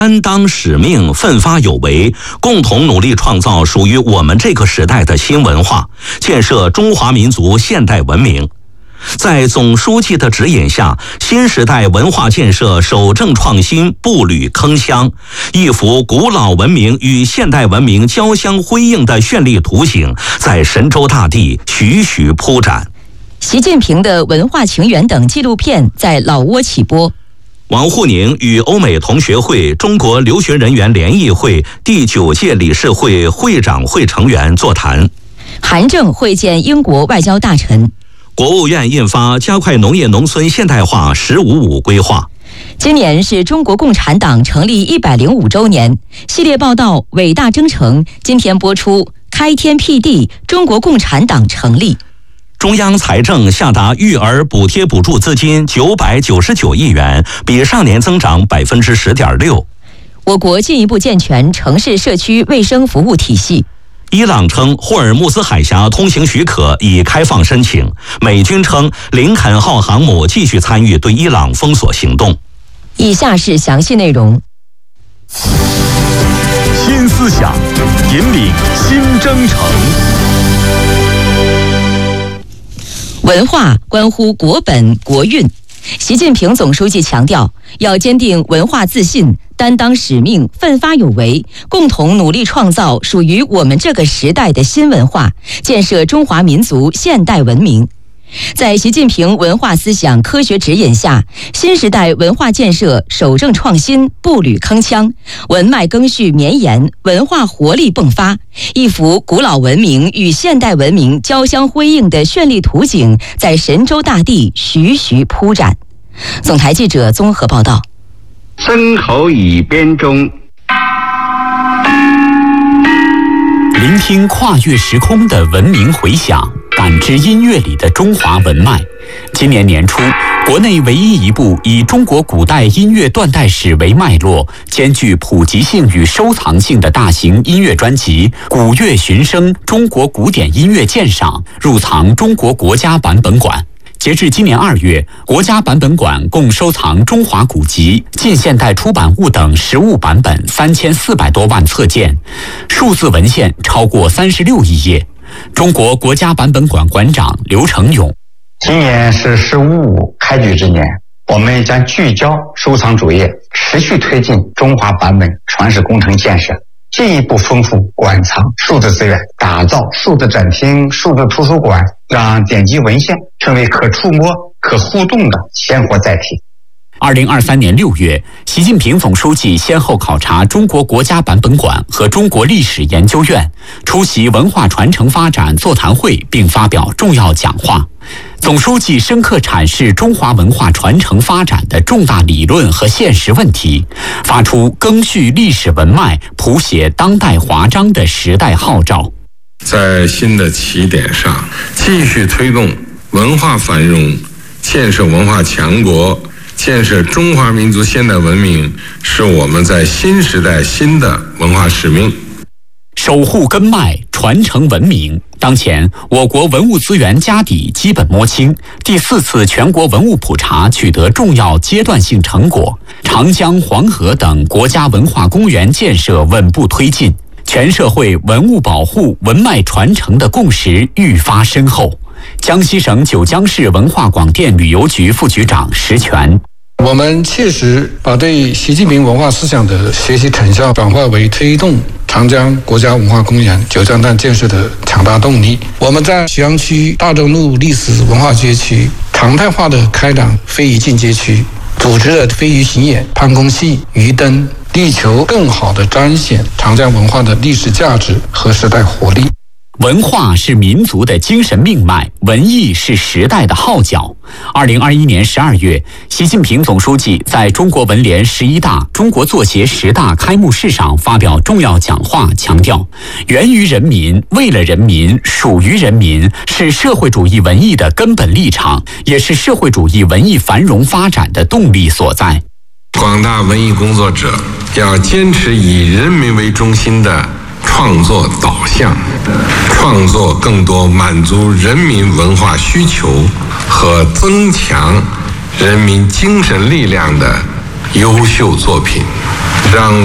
担当使命，奋发有为，共同努力创造属于我们这个时代的新文化，建设中华民族现代文明。在总书记的指引下，新时代文化建设守正创新，步履铿锵，一幅古老文明与现代文明交相辉映的绚丽图景在神州大地徐徐铺展。 习近平的文化情缘等纪录片在老挝起播。 王沪宁与欧美同学会中国留学人员联谊会第9届理事会会长会成员座谈。 韩正会见英国外交大臣。 国务院印发加快农业农村现代化“15+5”规划。 今年是中国共产党成立105周年，系列报道《伟大征程》今天播出。开天辟地，中国共产党成立。 中央财政下达育儿补贴补助资金999亿元，比上年增长10.6%。 我国进一步健全城市社区卫生服务体系。 伊朗称霍尔木兹海峡通行许可已开放申请。美军称林肯号航母继续参与对伊朗封锁行动。 以下是详细内容。 新思想，引领新征程。 文化关乎国本国运。习近平总书记强调，要坚定文化自信，担当使命，奋发有为，共同努力创造属于我们这个时代的新文化，建设中华民族现代文明。在习近平文化思想科学指引下，新时代文化建设守正创新，步履铿锵，文脉赓续绵延，文化活力迸发，一幅古老文明与现代文明交相辉映的绚丽图景在神州大地徐徐铺展。总台记者综合报道。 声口语编钟， 聆听跨越时空的文明回响，感知音乐里的中华文脉。今年年初，国内唯一一部以中国古代音乐断代史为脉络，兼具普及性与收藏性的大型音乐专辑《古乐寻声：中国古典音乐鉴赏》入藏中国国家版本馆。截至今年2月，国家版本馆共收藏中华古籍、近现代出版物等实物版本3400多万册件，数字文献超过36亿页。中国国家版本馆馆长刘成勇： 今年是15+5开局之年，我们将聚焦收藏主业，持续推进中华版本传世工程建设，进一步丰富馆藏数字资源，打造数字展厅、数字图书馆，让典籍文献成为可触摸、可互动的鲜活载体。 2023年6月，习近平总书记先后考察中国国家版本馆和中国历史研究院，出席文化传承发展座谈会并发表重要讲话。总书记深刻阐释中华文化传承发展的重大理论和现实问题，发出赓续历史文脉、谱写当代华章的时代号召。 在新的起点上，继续推动文化繁荣，建设文化强国，建设中华民族现代文明，是我们在新时代新的文化使命。 守护根脉，传承文明。当前，我国文物资源家底基本摸清，第4次全国文物普查取得重要阶段性成果，长江、黄河等国家文化公园建设稳步推进，全社会文物保护、文脉传承的共识愈发深厚。江西省九江市文化广电旅游局副局长石全： 我们切实把对习近平文化思想的学习成效转化为推动长江国家文化公园九江段建设的强大动力。我们在徐阳区大正路历史文化街区常态化的开展非遗进阶区，组织了非遗巡演、攀宫戏、鱼灯，力求更好地彰显长江文化的历史价值和时代活力。 文化是民族的精神命脉，文艺是时代的号角。2021年12月，习近平总书记在中国文联11大、中国作协10大开幕式上发表重要讲话，强调源于人民、为了人民、属于人民是社会主义文艺的根本立场，也是社会主义文艺繁荣发展的动力所在。 广大文艺工作者要坚持以人民为中心的创作导向，创作更多满足人民文化需求和增强人民精神力量的优秀作品，让